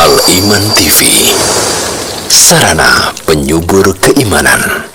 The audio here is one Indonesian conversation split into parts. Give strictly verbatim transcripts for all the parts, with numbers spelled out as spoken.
Al-Iman T V, sarana penyubur keimanan.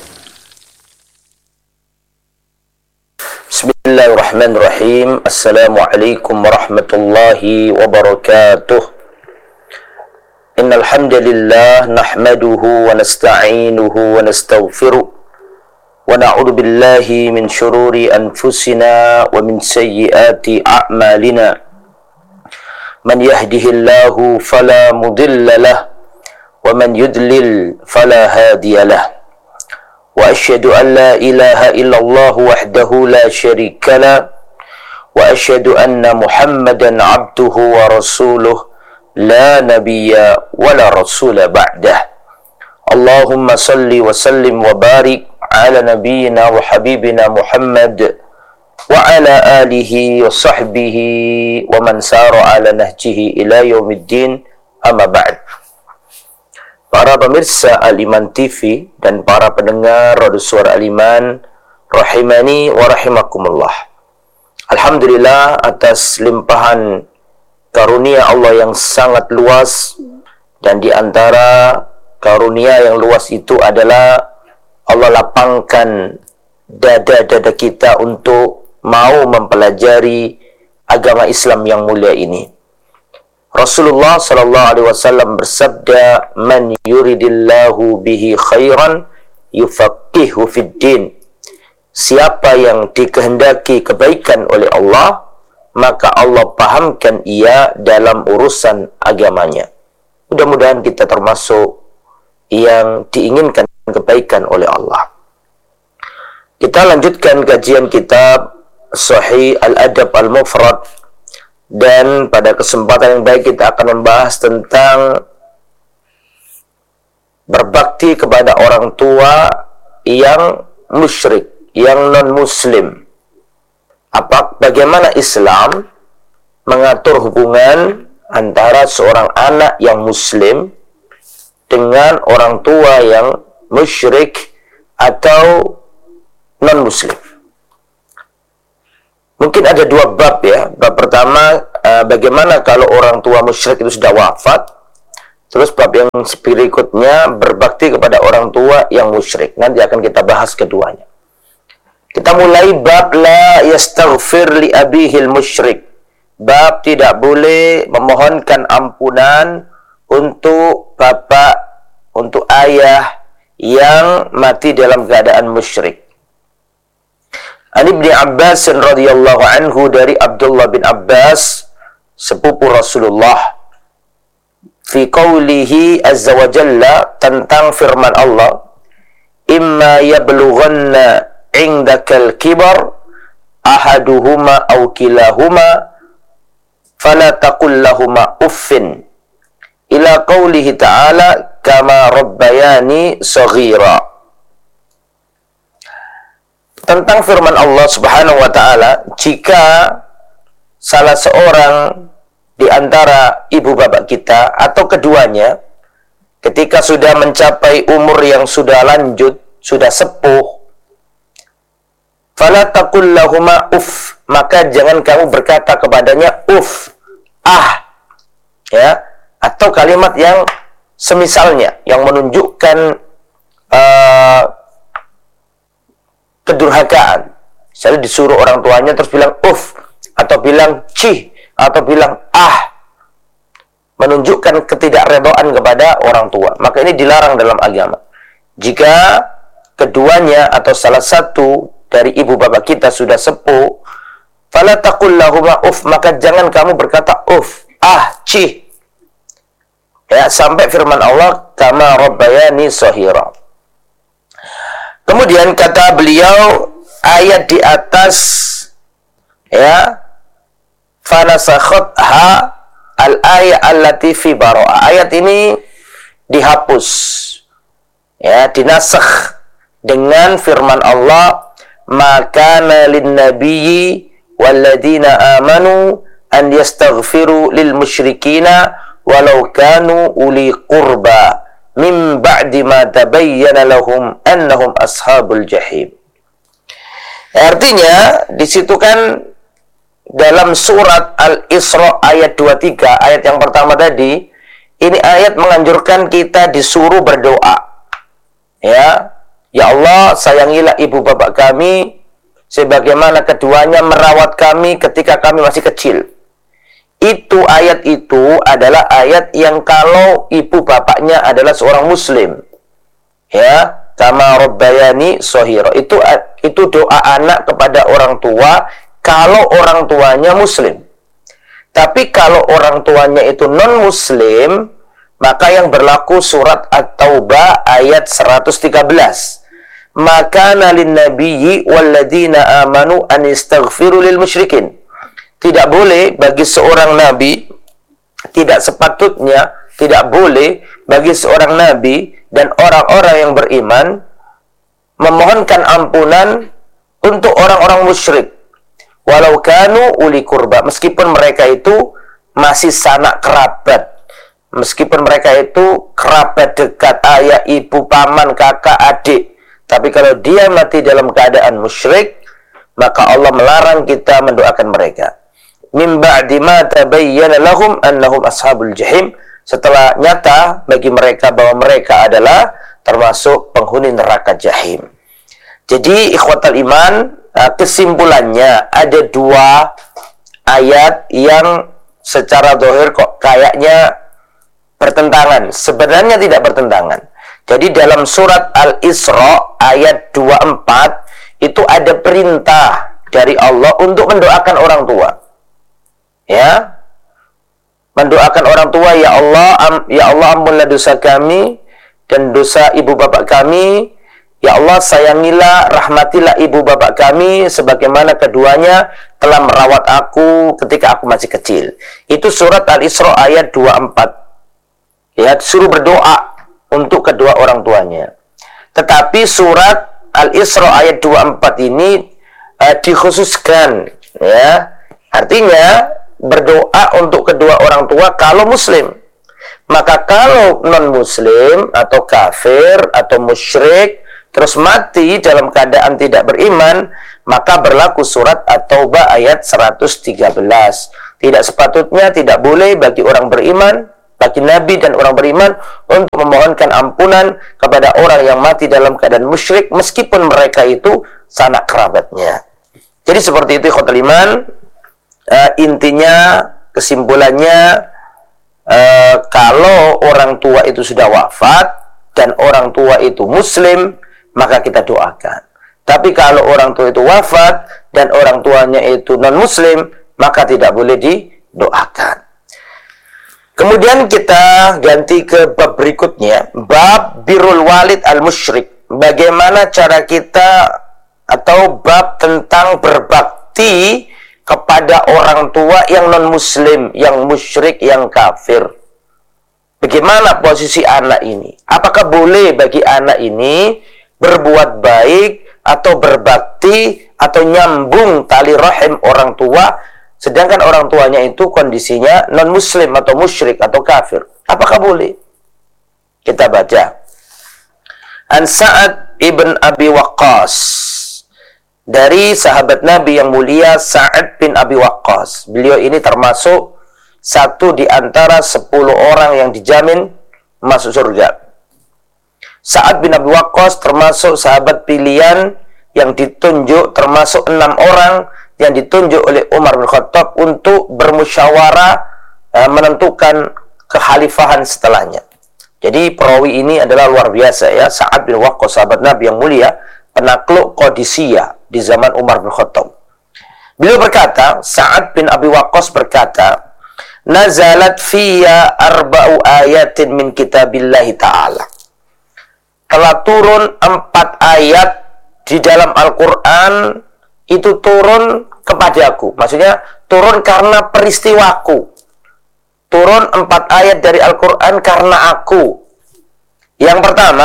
Bismillahirrahmanirrahim. Assalamualaikum warahmatullahi wabarakatuh. Innal hamdalillah nahmaduhu wa nasta'inuhu wa nastaghfiruh wa na'udzu billahi min shururi anfusina wa min sayyiati a'malina. Man yahdihillahu fala mudilla lah wa man yudlil fala hadiya lah. Wa asyhadu an la ilaha illallah wahdahu la syarika lah wa asyhadu anna Muhammadan abduhu wa rasuluh la nabiyya wa la rasula ba'dah. Allahumma salli wa sallim wa barik ala nabiyyina wa habibina Muhammad wa ala alihi wa sahbihi wa man sara ala nahjihi ila yaumiddin, amma ba'd. Para pemirsa Al-Iman T V dan para pendengar Radio Suara Al-Iman rahimani wa rahimakumullah. Alhamdulillah atas limpahan karunia Allah yang sangat luas, dan di antara karunia yang luas itu adalah Allah lapangkan dada-dada kita untuk mau mempelajari agama Islam yang mulia ini. Rasulullah sallallahu alaihi wasallam bersabda, "Man yuridillahu bihi khairan yufaqihu fid din." Siapa yang dikehendaki kebaikan oleh Allah, maka Allah pahamkan ia dalam urusan agamanya. Mudah-mudahan kita termasuk yang diinginkan kebaikan oleh Allah. Kita lanjutkan kajian kitab Sahih Al-Adab Al-Mufrad, dan pada kesempatan yang baik kita akan membahas tentang berbakti kepada orang tua yang musyrik, yang non-muslim. Apa, bagaimana Islam mengatur hubungan antara seorang anak yang muslim dengan orang tua yang musyrik atau non-muslim. Mungkin ada dua bab ya. Bab pertama, uh, bagaimana kalau orang tua musyrik itu sudah wafat. Terus bab yang berikutnya, berbakti kepada orang tua yang musyrik. Nanti akan kita bahas keduanya. Kita mulai bab la yastaghfir li abihil musyrik. Bab tidak boleh memohonkan ampunan untuk bapak, untuk ayah yang mati dalam keadaan musyrik. An Ibni Abbas radhiyallahu anhu, dari Abdullah bin Abbas sepupu Rasulullah, fi qawlihi azza wa jalla, tentang firman Allah, imma yablughanna indakal kibar ahaduhuma aw kilahuma fala taqul lahuma uffin, ila qawlihi ta'ala kama rabbayani saghira. Tentang firman Allah Subhanahu wa ta'ala, jika salah seorang di antara ibu bapak kita atau keduanya ketika sudah mencapai umur yang sudah lanjut, sudah sepuh, fala taqul lahuma uff, maka jangan kamu berkata kepadanya uff, ah, ya, atau kalimat yang semisalnya yang menunjukkan uh, kedurhakaan. Misalnya disuruh orang tuanya terus bilang uff, atau bilang cih, atau bilang ah, menunjukkan ketidakredoan kepada orang tua. Maka ini dilarang dalam agama. Jika keduanya atau salah satu dari ibu bapak kita sudah sepuh, fala taqul lahuma uff, maka jangan kamu berkata uff, ah, cih. Ya, sampai firman Allah kama rabbayani shahira. Kemudian kata beliau, ayat di atas, ya, fanasakhatha al-ayat allati fi baro'ah. Ayat ini dihapus, ya, dinasakh dengan firman Allah, maka lin nabiyyi walladzina amanu an yastaghfiru lil musyrikina walau kanu uli qurba min ba'di ma tabayyana lahum annahum ashabul jahim. Artinya di situ kan dalam surat Al-Isra ayat dua puluh tiga, ayat yang pertama tadi, ini ayat menganjurkan kita disuruh berdoa. Ya, ya Allah, sayangilah ibu bapak kami sebagaimana keduanya merawat kami ketika kami masih kecil. Itu ayat itu adalah ayat yang kalau ibu bapaknya adalah seorang muslim. Ya, kama rabbayani shaghira. Itu itu doa anak kepada orang tua kalau orang tuanya muslim. Tapi kalau orang tuanya itu non-muslim, maka yang berlaku surat At-Taubah ayat seratus tiga belas. Maka nalin nabiyyi walladzina amanu an istaghfiru lil musyrikin. Tidak boleh bagi seorang nabi, tidak sepatutnya, tidak boleh bagi seorang nabi dan orang-orang yang beriman memohonkan ampunan untuk orang-orang musyrik. Walau kanu uli kurba, meskipun mereka itu masih sanak kerabat, meskipun mereka itu kerabat dekat, ayah, ibu, paman, kakak, adik, tapi kalau dia mati dalam keadaan musyrik, maka Allah melarang kita mendoakan mereka. Min ba'di ma tabayyana lahum annahum ashabul jahim, setelah nyata bagi mereka bahwa mereka adalah termasuk penghuni neraka jahim. Jadi ikhwatal iman, kesimpulannya ada dua ayat yang secara zahir kok kayaknya bertentangan. Sebenarnya tidak bertentangan. Jadi dalam surat Al-Isra ayat dua puluh empat itu ada perintah dari Allah untuk mendoakan orang tua. Ya. Mendoakan orang tua, ya Allah, am, ya Allah ampunlah dosa kami dan dosa ibu bapak kami. Ya Allah, sayangilah, rahmatilah ibu bapak kami sebagaimana keduanya telah merawat aku ketika aku masih kecil. Itu surat Al-Isra ayat dua puluh empat. Ya, suruh berdoa untuk kedua orang tuanya. Tetapi surat Al-Isra ayat dua puluh empat ini uh, dikhususkan, ya. Artinya berdoa untuk kedua orang tua kalau muslim. Maka kalau non-muslim atau kafir atau musyrik terus mati dalam keadaan tidak beriman, maka berlaku surat At-Taubah ayat seratus tiga belas. Tidak sepatutnya, tidak boleh bagi orang beriman, bagi Nabi dan orang beriman untuk memohonkan ampunan kepada orang yang mati dalam keadaan musyrik meskipun mereka itu sanak kerabatnya. Jadi seperti itu ikhwatul iman. Uh, intinya, kesimpulannya, uh, kalau orang tua itu sudah wafat dan orang tua itu muslim, maka kita doakan. Tapi kalau orang tua itu wafat dan orang tuanya itu non-muslim, maka tidak boleh didoakan. Kemudian kita ganti ke bab berikutnya, bab birrul walid al-musyrik. Bagaimana cara kita, atau bab tentang berbakti kepada orang tua yang non-muslim, yang musyrik, yang kafir. Bagaimana posisi anak ini? Apakah boleh bagi anak ini berbuat baik atau berbakti atau nyambung tali rahim orang tua, sedangkan orang tuanya itu kondisinya non-muslim atau musyrik atau kafir? Apakah boleh? Kita baca. An Sa'ad ibn Abi Waqqas, dari sahabat Nabi yang mulia Sa'ad bin Abi Waqqas. Beliau ini termasuk satu di antara sepuluh orang yang dijamin masuk surga. Sa'ad bin Abi Waqqas termasuk sahabat pilihan yang ditunjuk, termasuk enam orang yang ditunjuk oleh Umar bin Khattab untuk bermusyawarah uh, menentukan kekhalifahan setelahnya. Jadi perawi ini adalah luar biasa, ya. Sa'ad bin Waqqas, sahabat Nabi yang mulia, penakluk Qadisiyah di zaman Umar bin Khattab. Beliau berkata, Sa'ad bin Abi Waqqas berkata, nazalat fiyya arba'u ayatin min kitabillahi ta'ala. Telah turun empat ayat di dalam Al-Quran, itu turun kepadaku. Maksudnya turun karena peristiwaku. Turun empat ayat dari Al-Quran karena aku. Yang pertama,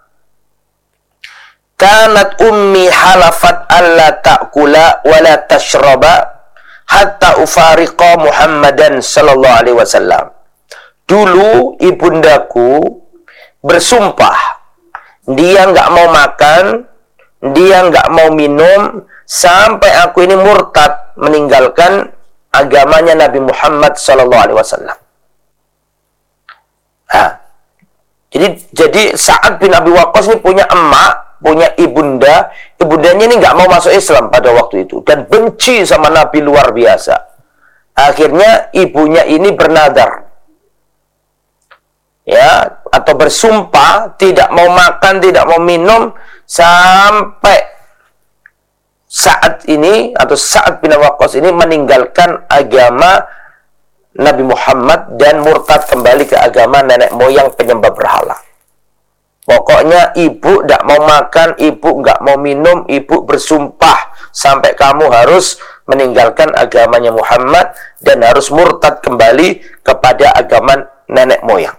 kanat ummi halafat alla ta'kula wa la tashraba hatta ufariqa Muhammadan sallallahu alaihi wasallam. Dulu ibundaku bersumpah, dia nggak mau makan, dia nggak mau minum sampai aku ini murtad meninggalkan agamanya Nabi Muhammad sallallahu alaihi wasallam. Jadi jadi Sa'ad bin Abi Waqqas ini punya emak, punya ibunda. Ibundanya ini nggak mau masuk Islam pada waktu itu dan benci sama Nabi luar biasa. Akhirnya ibunya ini bernadar, ya, atau bersumpah tidak mau makan, tidak mau minum sampai Sa'ad ini atau Sa'ad bin Abi Waqqas ini meninggalkan agama Nabi Muhammad dan murtad kembali ke agama nenek moyang penyembah berhala. Pokoknya ibu tidak mau makan, ibu nggak mau minum, ibu bersumpah sampai kamu harus meninggalkan agamanya Muhammad dan harus murtad kembali kepada agama nenek moyang.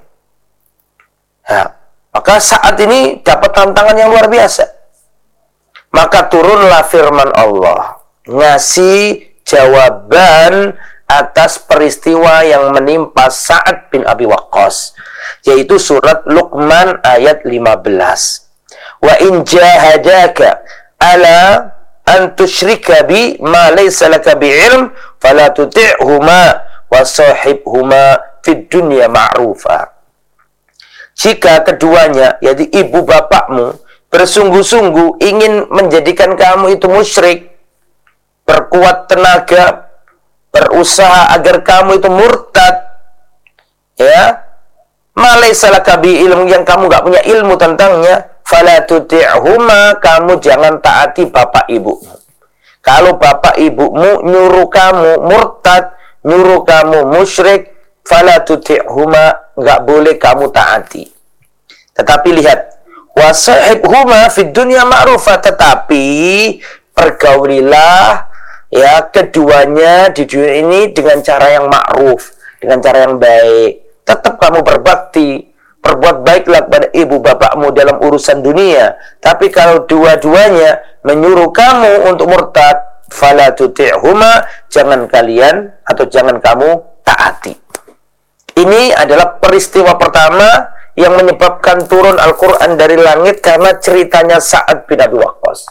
Nah, maka saat ini dapat tantangan yang luar biasa. Maka turunlah firman Allah, ngasih jawaban atas peristiwa yang menimpa Sa'ad bin Abi Waqqas, yaitu surat Luqman ayat lima belas. Wa in jahadaka ala an tusyrika bi ma laysa laka bi ilm fala tuti'huma wa sahibhuma fid dunya ma'rufa. Jika keduanya, yaitu ibu bapakmu, bersungguh-sungguh ingin menjadikan kamu itu musyrik, berkuat tenaga, berusaha agar kamu itu murtad, ya, malaysa laka bi ilmu, yang kamu nggak punya ilmu tentangnya, fala tuti'huma, kamu jangan taati bapak ibumu. Kalau bapak ibumu nyuruh kamu murtad, nyuruh kamu musyrik, fala tuti'huma, nggak boleh kamu taati. Tetapi lihat, wasahibhuma fid dunya ma'rufa, tetapi pergaulilah, ya, keduanya di dunia ini dengan cara yang ma'ruf, dengan cara yang baik. Tetap kamu berbakti, berbuat baiklah kepada ibu bapakmu dalam urusan dunia. Tapi kalau dua-duanya menyuruh kamu untuk murtad, fala tuti'huma, jangan kalian atau jangan kamu taati. Ini adalah peristiwa pertama yang menyebabkan turun Al-Quran dari langit karena ceritanya Sa'ad bin Abi Waqqas.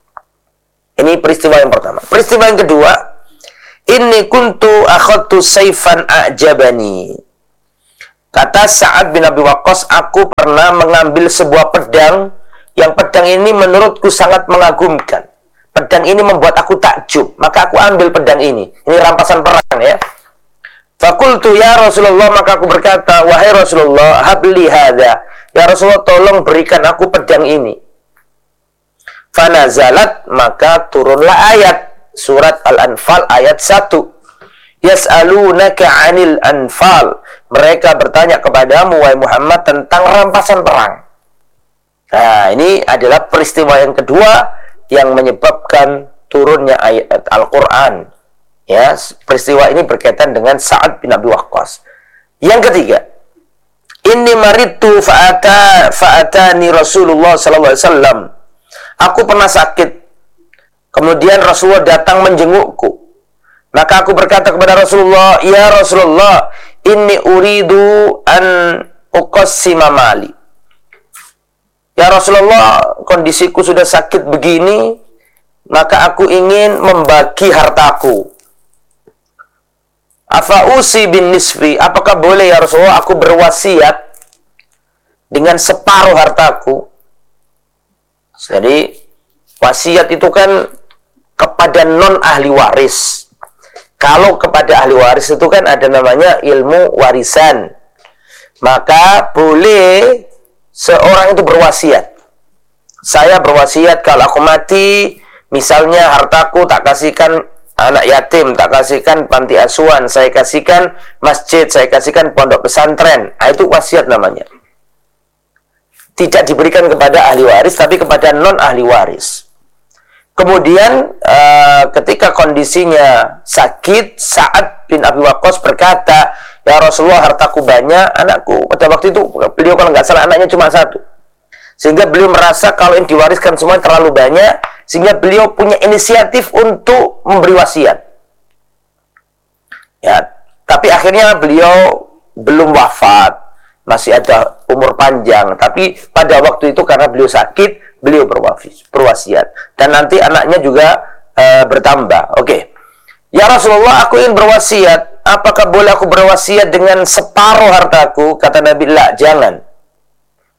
Ini peristiwa yang pertama. Peristiwa yang kedua, inni kuntu akhadtu sayfan a'jabani. Kata Sa'ad bin Abi Waqqas, aku pernah mengambil sebuah pedang yang pedang ini menurutku sangat mengagumkan. Pedang ini membuat aku takjub, maka aku ambil pedang ini. Ini rampasan perang, ya. Fakultu ya Rasulullah, maka aku berkata, wahai Rasulullah, habli hadha, ya Rasulullah, tolong berikan aku pedang ini. Fanazalat, maka turunlah ayat surat Al-Anfal ayat satu. Yas'alunaka 'anil anfal, mereka bertanya kepadamu wahai Muhammad tentang rampasan perang. Nah, ini adalah peristiwa yang kedua yang menyebabkan turunnya ayat Al-Qur'an. Ya, peristiwa ini berkaitan dengan Sa'ad bin Abi Waqqas. Yang ketiga, inni maritu fa'ata fa'atani Rasulullah sallallahu alaihi wasallam. Aku pernah sakit, kemudian Rasulullah datang menjengukku. Maka aku berkata kepada Rasulullah, ya Rasulullah, inni uridu an uqassima mali. Ya Rasulullah, kondisiku sudah sakit begini, maka aku ingin membagi hartaku. Afa'usi bin nisfi, apakah boleh ya Rasulullah aku berwasiat dengan separuh hartaku? Jadi wasiat itu kan kepada non ahli waris. Kalau kepada ahli waris itu kan ada namanya ilmu warisan. Maka boleh seorang itu berwasiat. Saya berwasiat kalau aku mati, misalnya hartaku tak kasihkan anak yatim, tak kasihkan panti asuhan, saya kasihkan masjid, saya kasihkan pondok pesantren. Nah, itu wasiat namanya. Tidak diberikan kepada ahli waris, tapi kepada non ahli waris. Kemudian uh, ketika kondisinya sakit, Sa'ad bin Abi Waqqas berkata, ya Rasulullah, hartaku banyak, anakku. Pada waktu itu beliau kalau nggak salah anaknya cuma satu. Sehingga beliau merasa kalau yang diwariskan semua terlalu banyak, sehingga beliau punya inisiatif untuk memberi wasiat. Ya, tapi akhirnya beliau belum wafat, masih ada umur panjang. Tapi pada waktu itu karena beliau sakit, beliau berwasiat. Dan nanti anaknya juga uh, bertambah. Oke. Okay. Ya Rasulullah, aku ingin berwasiat. Apakah boleh aku berwasiat dengan separuh hartaku? Kata Nabi, la, jangan.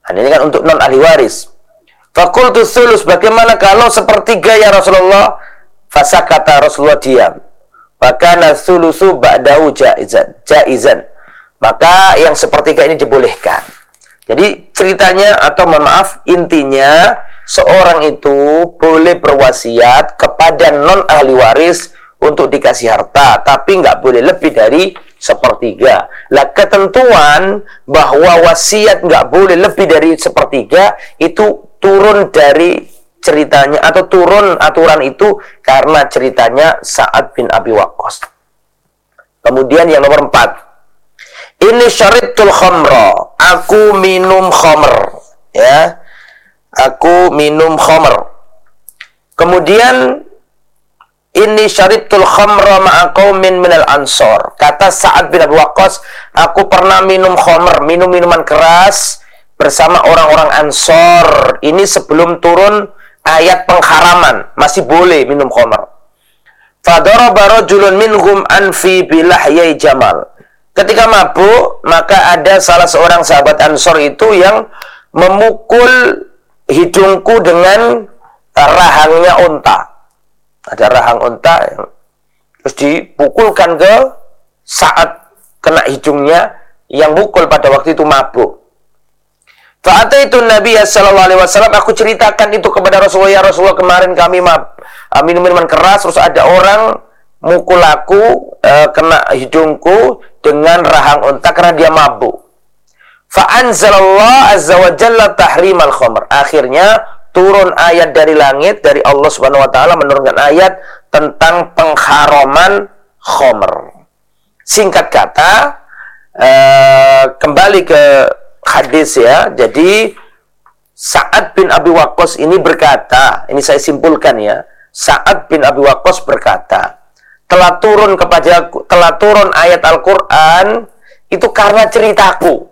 Nah, ini kan untuk non ahli waris. Fakultu sulus, bagaimana kalau sepertiga ya Rasulullah? Fasakata, Rasulullah diam. Maka sulusu ba'dahu jaizan, jaizan. Maka yang sepertiga ini dibolehkan. Jadi ceritanya atau mohon maaf intinya seorang itu boleh berwasiat kepada non ahli waris untuk dikasih harta, tapi nggak boleh lebih dari sepertiga. Lah ketentuan bahwa wasiat nggak boleh lebih dari sepertiga itu turun dari ceritanya atau turun aturan itu karena ceritanya Sa'ad bin Abi Waqqas. Kemudian yang nomor empat, ini syaritul khamra, aku minum khamr, ya, aku minum khamr. Kemudian ini syaritul khamra ma'a qaumin minal ansor. Kata Sa'ad bin Abi Waqqas, aku pernah minum khamr, minum minuman keras bersama orang-orang Ansor. Ini sebelum turun ayat pengharaman, masih boleh minum khamr. Fadaraba rajulun minhum anfi bilahyai jamal. Ketika mabuk, maka ada salah seorang sahabat Ansor itu yang memukul hidungku dengan rahangnya unta. Ada rahang unta, terus dipukulkan ke saat kena hidungnya yang mukul pada waktu itu mabuk. Fa'ata itu Nabi sallallahu alaihi wasallam, aku ceritakan itu kepada Rasulullah, ya Rasulullah, kemarin kami mab, minum minuman keras, terus ada orang mukul aku, uh, kena hidungku dengan rahang unta karena dia mabuk. Fa'anzalallah azza wa jalla tahrimal khamr. Akhirnya turun ayat dari langit, dari Allah Subhanahu wa taala menurunkan ayat tentang pengharaman khamr. Singkat kata, uh, kembali ke hadis ya. Jadi Sa'ad bin Abi Waqqas ini berkata, ini saya simpulkan ya. Sa'ad bin Abi Waqqas berkata, telah turun kepada telah turun ayat Al-Qur'an itu karena ceritaku.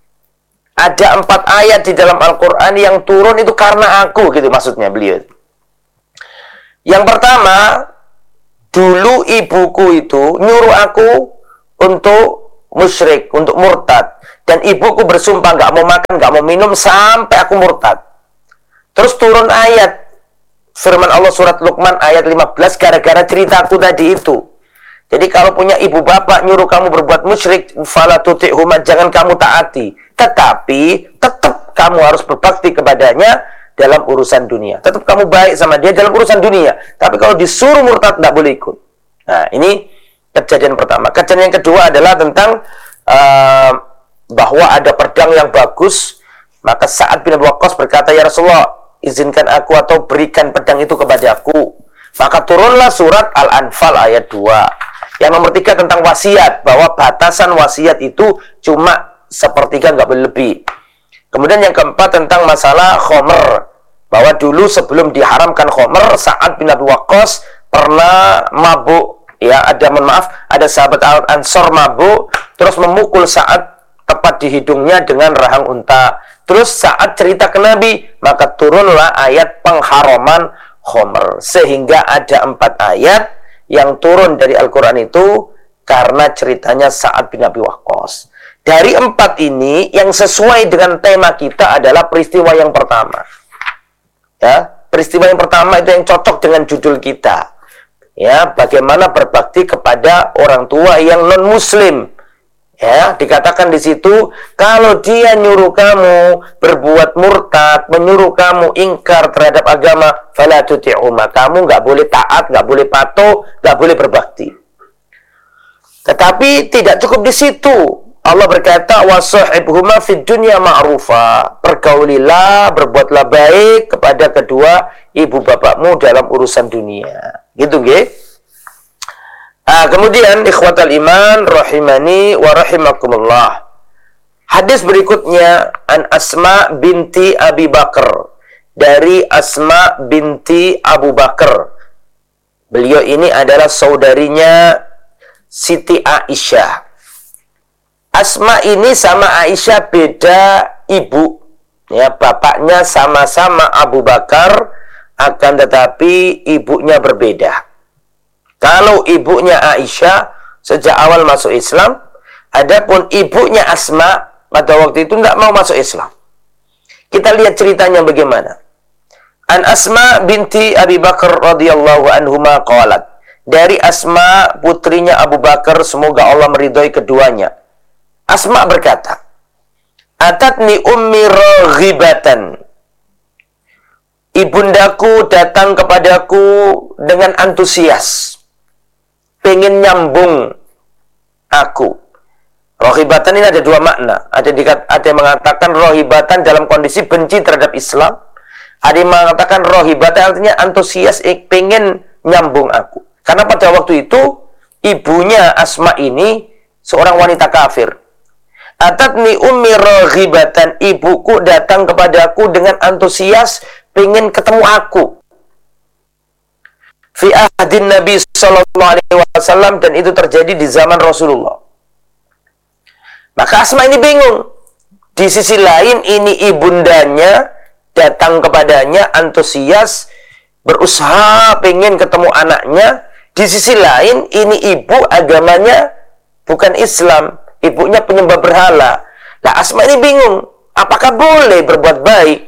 Ada empat ayat di dalam Al-Quran yang turun itu karena aku, gitu maksudnya beliau. Yang pertama, dulu ibuku itu nyuruh aku untuk musyrik, untuk murtad. Dan ibuku bersumpah nggak mau makan, nggak mau minum sampai aku murtad. Terus turun ayat firman Allah surat Luqman ayat lima belas gara-gara ceritaku tadi itu. Jadi kalau punya ibu bapak nyuruh kamu berbuat musyrik, fala tuti'huma, jangan kamu taati. Tetapi tetap kamu harus berbakti kepadanya dalam urusan dunia. Tetap kamu baik sama dia dalam urusan dunia. Tapi kalau disuruh murtad tidak boleh ikut. Nah, ini kejadian pertama. Kejadian yang kedua adalah tentang uh, bahwa ada pedang yang bagus. Maka Sa'ad bin Abi Waqqas berkata, ya Rasulullah, izinkan aku atau berikan pedang itu kepadaku. Maka turunlah surat Al-Anfal ayat dua. Yang nomor tiga tentang wasiat, bahwa batasan wasiat itu cuma sepertiga, nggak boleh lebih. Kemudian yang keempat tentang masalah khomer, bahwa dulu sebelum diharamkan khomer, Sa'ad bin Abi Waqqas pernah mabuk. Ya, ada mohon maaf, ada sahabat Ansor mabuk, terus memukul Sa'ad tepat di hidungnya dengan rahang unta. Terus Sa'ad cerita ke Nabi, maka turunlah ayat pengharaman khomer. Sehingga ada empat ayat yang turun dari Al-Quran itu karena ceritanya Sa'ad bin Abi Waqqas. Dari empat ini, yang sesuai dengan tema kita adalah peristiwa yang pertama. Ya, peristiwa yang pertama itu yang cocok dengan judul kita. Ya, bagaimana berbakti kepada orang tua yang non-muslim. Ya, dikatakan di situ, kalau dia nyuruh kamu berbuat murtad, menyuruh kamu ingkar terhadap agama, fala tuti'huma, kamu nggak boleh taat, nggak boleh patuh, nggak boleh berbakti. Tetapi tidak cukup di situ. Allah berkata, wasahibhuma fid dunya ma'rufa, pergaulilah, berbuatlah baik kepada kedua ibu bapakmu dalam urusan dunia. Gitu, nggih? Nah, kemudian ikhwatal iman rahimani wa rahimakumullah. Hadis berikutnya an Asma binti Abi Bakar, dari Asma binti Abu Bakar. Beliau ini adalah saudarinya Siti Aisyah. Asma ini sama Aisyah beda ibu. Ya, bapaknya sama-sama Abu Bakar, akan tetapi ibunya berbeda. Kalau ibunya Aisyah sejak awal masuk Islam, adapun ibunya Asma pada waktu itu tidak mau masuk Islam. Kita lihat ceritanya bagaimana. An Asma binti Abi Bakar radhiyallahu anhuma qalat. Dari Asma putrinya Abu Bakar, semoga Allah meridhai keduanya. Asma berkata, Atatni ummi raghibatan. Ibundaku datang kepadaku dengan antusias, pengen nyambung aku. Rohibatan ini ada dua makna. Ada, dikat, ada yang mengatakan rohibatan dalam kondisi benci terhadap Islam. Ada yang mengatakan rohibatan artinya antusias, pengen nyambung aku. Karena pada waktu itu ibunya Asma ini seorang wanita kafir. Atatni ummi rohibatan, ibuku datang kepadaku dengan antusias, pengen ketemu aku. Fi ahdin Nabi sallallahu alaihi wasallam, dan itu terjadi di zaman Rasulullah. Maka Asma ini bingung. Di sisi lain ini ibundanya datang kepadanya antusias, berusaha pengen ketemu anaknya. Di sisi lain ini ibu agamanya bukan Islam, ibunya penyembah berhala. Nah, Asma ini bingung, apakah boleh berbuat baik?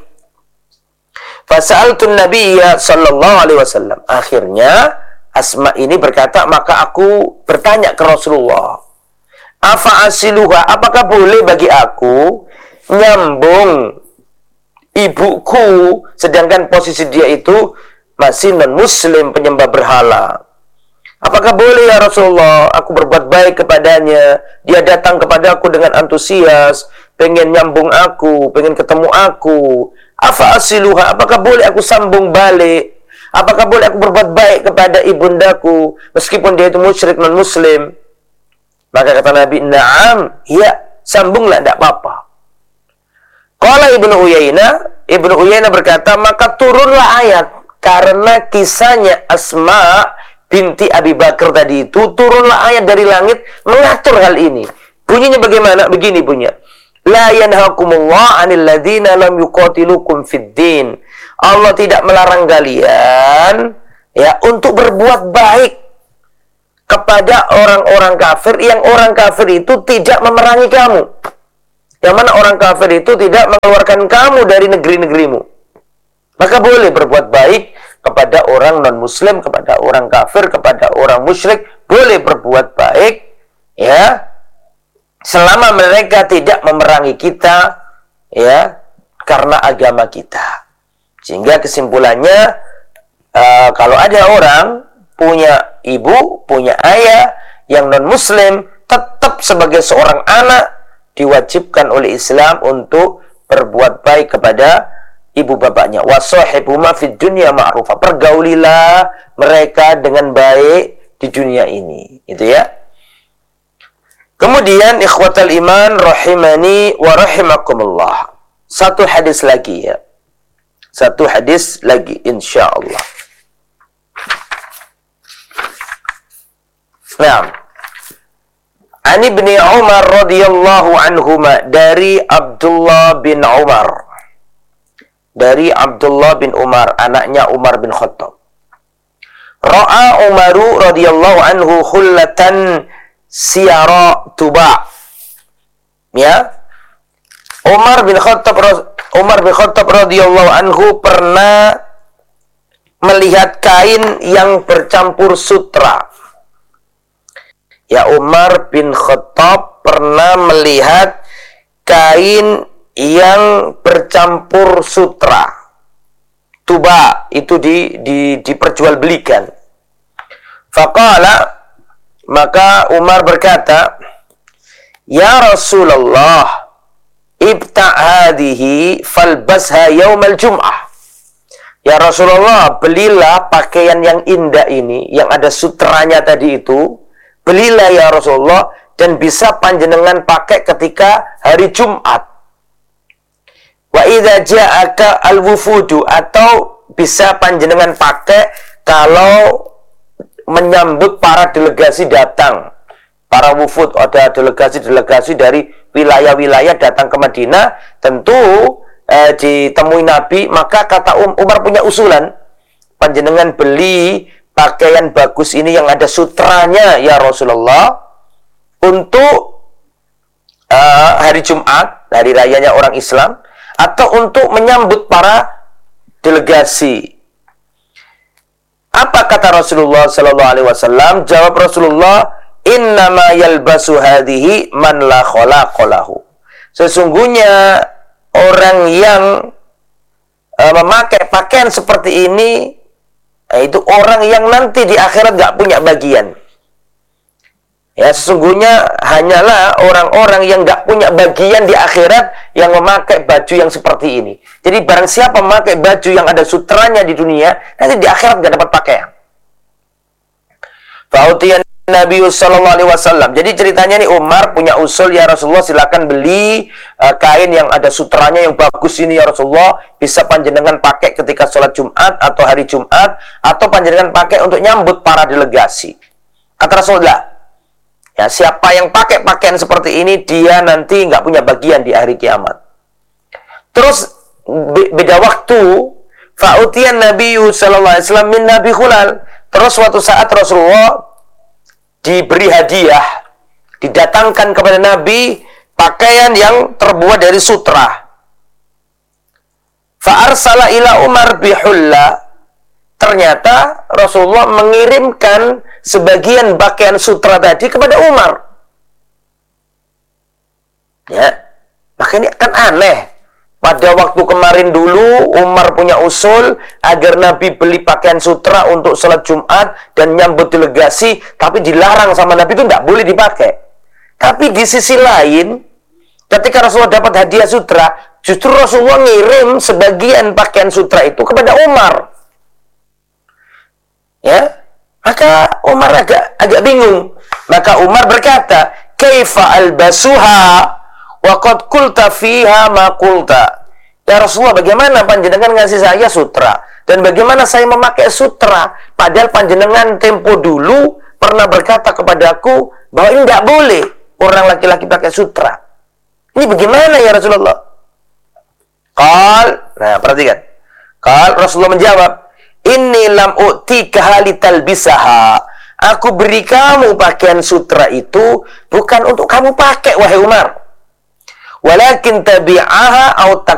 Fasa'altun Nabiyya sallallahu alaihi wasallam. Akhirnya Asma ini berkata, maka aku bertanya ke Rasulullah. Afa asiluha, apakah boleh bagi aku nyambung ibuku sedangkan posisi dia itu masih non-muslim, penyembah berhala? Apakah boleh ya Rasulullah aku berbuat baik kepadanya? Dia datang kepada aku dengan antusias, pengen nyambung aku, pengen ketemu aku. Afa asiluha, apakah boleh aku sambung balik? Apakah boleh aku berbuat baik kepada ibundaku meskipun dia itu musyrik non-muslim? Maka kata Nabi, na'am, ya, sambunglah, tidak apa-apa. Qala Ibnu Uyainah, Ibnu Uyainah berkata, maka turunlah ayat. Karena kisahnya Asma binti Abi Bakar tadi itu, turunlah ayat dari langit mengatur hal ini. Bunyinya bagaimana? Begini bunyinya. La yanhakumullah 'anil ladzina lam yuqatilukum fid din. Allah tidak melarang kalian ya untuk berbuat baik kepada orang-orang kafir yang orang kafir itu tidak memerangi kamu. Yang mana orang kafir itu tidak mengeluarkan kamu dari negeri-negerimu. Maka boleh berbuat baik kepada orang non-muslim, kepada orang kafir, kepada orang musyrik. Boleh berbuat baik, ya, selama mereka tidak memerangi kita, ya, karena agama kita. Sehingga kesimpulannya, uh, kalau ada orang punya ibu, punya ayah yang non-muslim, tetap sebagai seorang anak diwajibkan oleh Islam untuk berbuat baik kepada ibu bapaknya. Wasahibuma fid dunya ma'rufa. Pergaulilah mereka dengan baik di dunia ini. Itu ya. Kemudian ikhwatal iman rahimani wa rahimakumullah. Satu hadis lagi ya. Satu hadis lagi insyaallah. Nah, An Ibni Umar radhiyallahu anhuma, dari Abdullah bin Umar. Dari Abdullah bin Umar, anaknya Umar bin Khattab. Ra'a Umaru radhiyallahu anhu khullatan siyara Tuba. Ya. Umar bin Khattab Umar bin Khattab radhiyallahu anhu pernah melihat kain yang bercampur sutra. Ya, Umar bin Khattab pernah melihat kain yang bercampur sutra. Tuba itu di, di diperjualbelikan. Faqala, maka Umar berkata, ya Rasulullah, ibta' hadhihi falbasha yaumal jum'ah. Ya Rasulullah, belilah pakaian yang indah ini, yang ada sutranya tadi itu. Belilah ya Rasulullah, dan bisa panjenengan pakai ketika hari Jumat. Wa idza ja'aka al-wufudu, atau bisa panjenengan pakai kalau menyambut para delegasi datang. Para wufud, ada delegasi-delegasi dari wilayah-wilayah datang ke Madinah, tentu eh, ditemui Nabi. Maka kata um, Umar punya usulan, panjenengan beli pakaian bagus ini yang ada sutranya ya Rasulullah untuk uh, hari Jumat, hari rayanya orang Islam, atau untuk menyambut para delegasi. Apa kata Rasulullah sallallahu alaihi wasallam? Jawab Rasulullah, "Innama yalbasu hadhihi man la khalaqa lahu." Sesungguhnya orang yang uh, memakai pakaian seperti ini, itu orang yang nanti di akhirat gak punya bagian. Ya, sesungguhnya hanyalah orang-orang yang gak punya bagian di akhirat yang memakai baju yang seperti ini. Jadi barang siapa memakai baju yang ada sutranya di dunia, nanti di akhirat gak dapat pakaian. Fa'utiyan Nabi sallallahu alaihi wasallam. Jadi ceritanya nih, Umar punya usul, ya Rasulullah silakan beli uh, kain yang ada sutranya yang bagus ini ya Rasulullah, bisa panjenengan pakai ketika sholat Jumat atau hari Jumat, atau panjenengan pakai untuk nyambut para delegasi. Kata Rasulullah, ya, siapa yang pakai pakaian seperti ini, dia nanti nggak punya bagian di hari kiamat. Terus be beda waktu, fa'utiyan Nabi sallallahu alaihi wasallam min Nabi Khulal. Terus suatu saat Rasulullah diberi hadiah, didatangkan kepada Nabi pakaian yang terbuat dari sutra. Fa'arsala ila Umar bihulla. Ternyata Rasulullah mengirimkan sebagian pakaian sutra tadi kepada Umar. Ya, makanya kan aneh. Pada waktu kemarin dulu Umar punya usul agar Nabi beli pakaian sutra untuk sholat Jumat dan nyambut delegasi, tapi dilarang sama Nabi, itu tidak boleh dipakai. Tapi di sisi lain, ketika Rasulullah dapat hadiah sutra, justru Rasulullah ngirim sebagian pakaian sutra itu kepada Umar. Ya, maka Umar agak agak bingung. Maka Umar berkata, "Kaifa albasuha wa qad qulta fiha ma qulta." Ya Rasulullah, bagaimana panjenengan ngasih saya sutra, dan bagaimana saya memakai sutra, padahal panjenengan tempo dulu pernah berkata kepadaku bahwa ini tidak boleh orang laki-laki pakai sutra. Ini bagaimana ya Rasulullah? Qal, nah perhatikan. Qal, Rasulullah menjawab, "Inni lam u'tika halital bisaha." Aku beri kamu pakaian sutra itu bukan untuk kamu pakai, wahai Umar. Walakin tabi'aha au